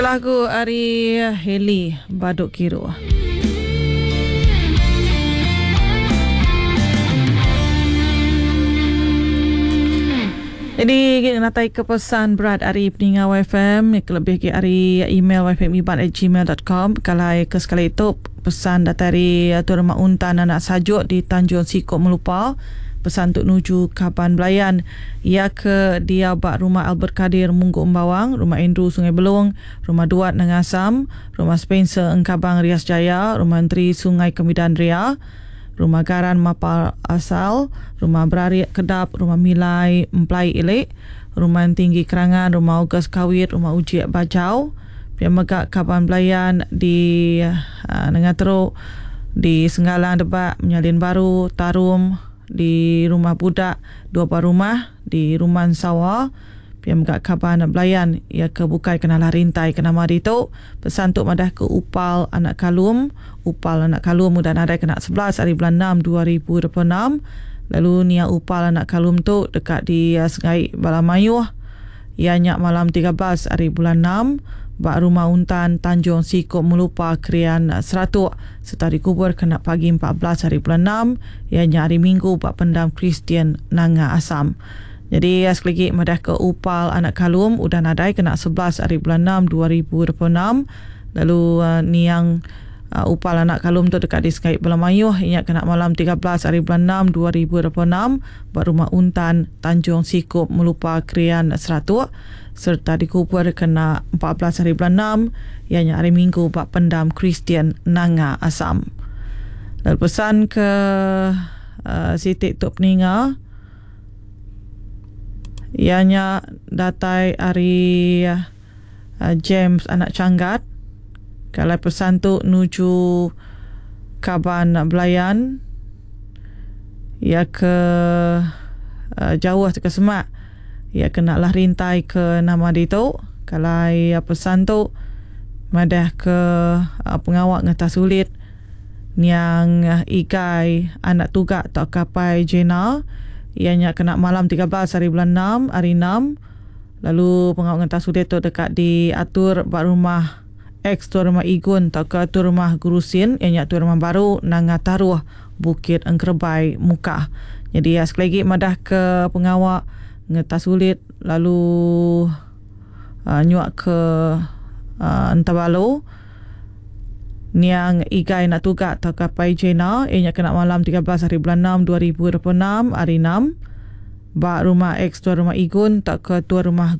Lagu Ari Heli Baduk Kiro. Jadi natai ke pesan berat Ari Peninga YFM lebih ke Ari email yfmiban@gmail.com. Kalau ke sekali itu pesan dari Tuan Rumah Untan anak sajuk di Tanjung Sikok Melupa. Pesan untuk nuju Kaban Belayan. Ia ke dia bak rumah Albert Kadir Mungguk Embawang, rumah Andrew Sungai Belung, rumah Duat Nengasam, rumah Spencer Engkabang Rias Jaya, rumah Menteri Sungai Kemidan Ria, rumah Garan Mapal Asal, rumah Berarik Kedap, rumah Milai Mplai Ilik, rumah Tinggi Kerangan, rumah August Kawit, rumah Ujiat Bajau, Pihak Megak Kaban Belayan di Nengatero, di Senggalang Debak, Menyalin Baru, Tarum, di Rumah Budak, 2 buah rumah di Ruman Sawah, Pihak Megak Kaban Belayan, ia ke bukai kenalah rintai kena mari tu. Pesan untuk madah ke Upal Anak Kalum, Upal Anak Kalum mudah nadai kena 11 hari bulan 6 2026. Lalu Nia Upal Anak Kalum tu dekat di Sengai Balamayuh, ianya malam 13 hari bulan 6. Bak Rumah Untan Tanjung Sikok Melupa Krian Seratuk serta dikubur kena pagi 14 hari bulan 6, ianya hari Minggu bak Pendam Kristian Nanga Asam. Jadi sekali lagi madah ke Upal Anak Kalum udah nadai kena 11 hari bulan 6 2026. Lalu Niang Upal Anak Kalum tu dekat di Sengai Balamayuh, ianya kena malam 13 hari bulan 6 2026. Bak Rumah Untan Tanjung Sikok Melupa Krian Seratuk serta dikubur kena 14 hari bulan 6, ianya hari Minggu bak Pendam Kristian Nanga Asam. Lalu pesan ke Siti Tok Peninga, ianya datai hari James Anak Canggat. Kalau pesan tu nuju Kaban Belayan, ia ke jauh ke Semak, ia kena lah rintai ke nama dia tu. Kalau pesan tu madah ke pengawak ngata sulit yang igai anak tugak tak kapai jena, ianya kena malam 13 hari bulan 6 hari 6. Lalu pengawak ngata sulit tu dekat di atur bak rumah X Tuan Rumah Igun tak ke Tuan Rumah Gurusin, ianya Tuan Rumah Baru Nanga Taruh Bukit Engkerbai Mukah. Jadi sekali lagi madah ke pengawak ngeta sulit lalu nyuak ke Entabalo niang igai nak tugak tak kapai jena, ianya kena malam 13 hari bulan 6 2026 hari 6. Bak rumah X Tuan Rumah Igun tak ke Tuan Rumah